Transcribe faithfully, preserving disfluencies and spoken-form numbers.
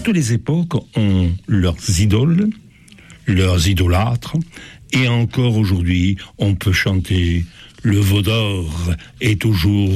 toutes les époques ont leurs idoles, leurs idolâtres, et encore aujourd'hui, on peut chanter « Le veau d'or est toujours debout ».